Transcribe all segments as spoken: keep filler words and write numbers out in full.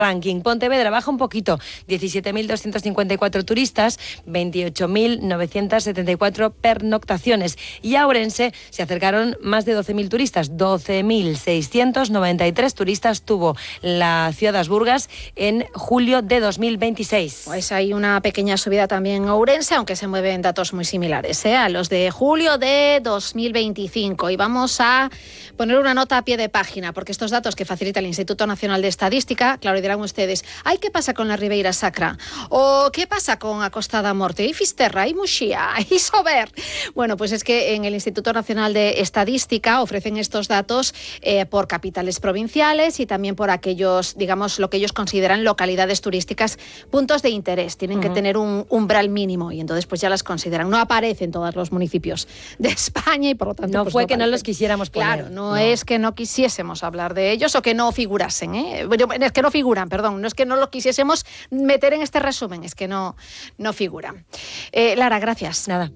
ranking. Pontevedra baja un poquito, diecisiete mil doscientos cincuenta y cuatro turistas, veintiocho mil novecientos setenta y cuatro pernoctaciones. Y a Ourense se acercaron más de doce mil turistas, doce mil seiscientos noventa y tres turistas tuvo la ciudad de Asburgas en julio de dos mil veintiséis. Pues hay una pequeña subida también en Ourense, aunque se mueven datos muy similares, ¿eh? a los de julio de dos mil veinticinco. Y vamos a poner una nota a pie de página, porque estos datos que facilita el Instituto Nacional de Estadística, claro, dirán ustedes, ay, ¿qué pasa con la Ribeira Sacra? ¿O qué pasa con a Costa da Morte? ¿Y Fisterra? ¿Y Muxía? ¿Y Sober? Bueno, pues es que en el Instituto Nacional de Estadística ofrecen estos datos eh, por capitales provinciales y también por aquellos, digamos, lo que ellos consideran localidades turísticas, puntos de interés. Tienen uh-huh. que tener un umbral mínimo y entonces pues ya las consideran. No aparecen todos los municipios de España y por lo tanto... No pues, fue no que aparecen. No los quisiéramos poner. Claro, no, no es que no quisiésemos hablar de ellos o que no figurasen, ¿eh? Es que no figuran, perdón, no es que no lo quisiésemos meter en este resumen, es que no, no figuran. Eh, Lara, gracias. Nada.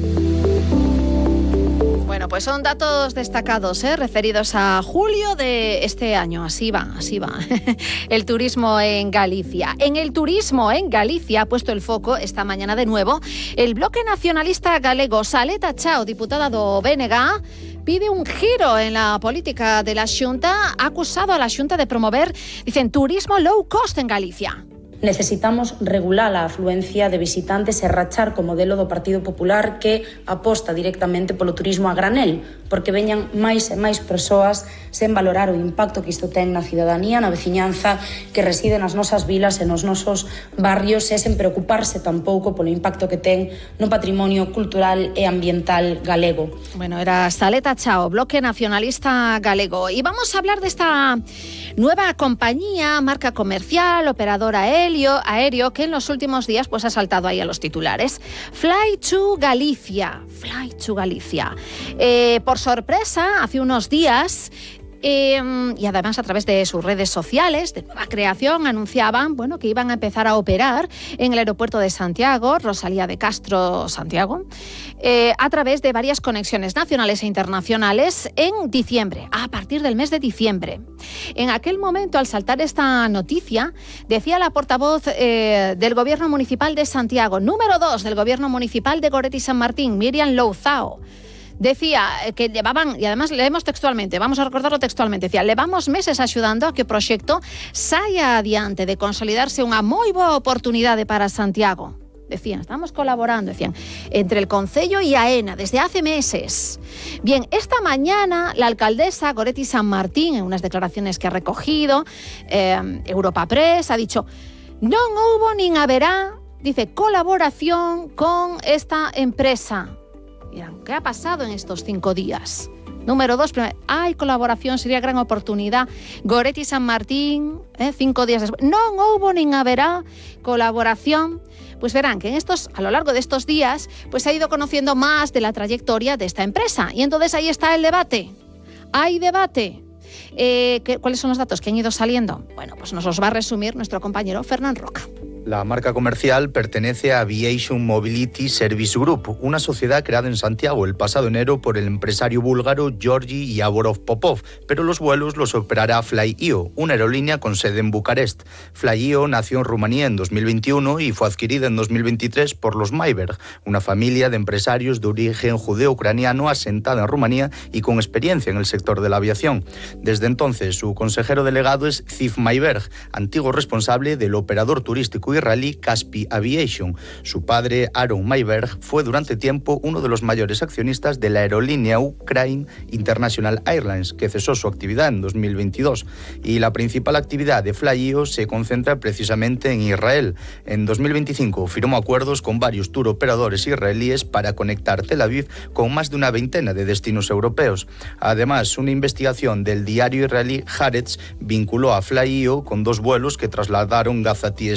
Bueno, pues son datos destacados, ¿eh? referidos a julio de este año. Así va, así va. El turismo en Galicia. En el turismo en Galicia ha puesto el foco esta mañana de nuevo el bloque nacionalista galego. Saleta Chao, diputada do B N G, pide un giro en la política de la Xunta. Ha acusado a la Xunta de promover, dicen, turismo low cost en Galicia. Necesitamos regular a afluencia de visitantes e rachar co modelo do Partido Popular que aposta directamente polo turismo a granel, porque veñan máis e máis persoas sen valorar o impacto que isto ten na cidadanía, na veciñanza que reside nas nosas vilas e nos nosos barrios e sen preocuparse tampouco polo impacto que ten no patrimonio cultural e ambiental galego. Bueno, era Saleta Chao, bloque nacionalista galego. Y vamos a hablar de esta nueva compañía, marca comercial, operadora aérea, aéreo que en los últimos días pues ha saltado ahí a los titulares. Fly to Galicia, Fly to Galicia. Eh, por sorpresa, hace unos días... Eh, y además a través de sus redes sociales de nueva creación anunciaban bueno, que iban a empezar a operar en el aeropuerto de Santiago, Rosalía de Castro, Santiago, eh, a través de varias conexiones nacionales e internacionales en diciembre, a partir del mes de diciembre. En aquel momento, al saltar esta noticia, decía la portavoz eh, del Gobierno Municipal de Santiago, número dos del Gobierno Municipal de Goretti San Martín, Miriam Louzao, decía que llevaban, y además leemos textualmente, vamos a recordarlo textualmente, decía, levamos meses axudando a que o proxecto saia adiante de consolidarse unha moi boa oportunidade para Santiago. Decían, estamos colaborando, decían, entre el Concello y AENA desde hace meses. Bien, esta mañana la alcaldesa Goretti San Martín, en unas declaraciones que ha recogido, eh, Europa Press, ha dicho, non houbo nin haberá, dice, colaboración con esta empresa. Dirán, ¿qué ha pasado en estos cinco días? Número dos, primero, hay colaboración, sería gran oportunidad. Goretti San Martín, eh, cinco días después. No hubo ni haberá colaboración. Pues verán que en estos, a lo largo de estos días, pues se ha ido conociendo más de la trayectoria de esta empresa. Y entonces ahí está el debate. Hay debate. Eh, ¿qué, ¿Cuáles son los datos que han ido saliendo? Bueno, pues nos los va a resumir nuestro compañero Fernán Roca. La marca comercial pertenece a Aviation Mobility Service Group, una sociedad creada en Santiago el pasado enero por el empresario búlgaro Georgi Yavorov Popov, pero los vuelos los operará Fly.io, una aerolínea con sede en Bucarest. Fly.io nació en Rumanía en dos mil veintiuno y fue adquirida en dos mil veintitrés por los Mayberg, una familia de empresarios de origen judeo-ucraniano asentada en Rumanía y con experiencia en el sector de la aviación. Desde entonces, su consejero delegado es Ziv Mayberg, antiguo responsable del operador turístico israelí Caspi Aviation. Su padre, Aaron Mayberg, fue durante tiempo uno de los mayores accionistas de la aerolínea Ukraine International Airlines, que cesó su actividad en dos mil veintidós. Y la principal actividad de Fly.io se concentra precisamente en Israel. En dos mil veinticinco firmó acuerdos con varios tour operadores israelíes para conectar Tel Aviv con más de una veintena de destinos europeos. Además, una investigación del diario israelí Haaretz vinculó a Fly.io con dos vuelos que trasladaron gazatíes a Kenia.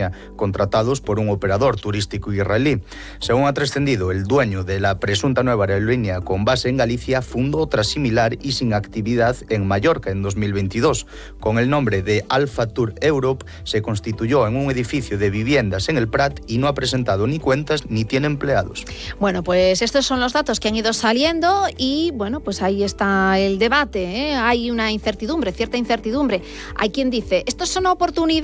España, contratados por un operador turístico israelí. Según ha trascendido, el dueño de la presunta nueva aerolínea con base en Galicia fundó otra similar y sin actividad en Mallorca en dos mil veintidós. Con el nombre de Alpha Tour Europe, se constituyó en un edificio de viviendas en el Prat y no ha presentado ni cuentas ni tiene empleados. Bueno, pues estos son los datos que han ido saliendo y, bueno, pues ahí está el debate, ¿eh? Hay una incertidumbre, cierta incertidumbre. Hay quien dice, estos son oportunidades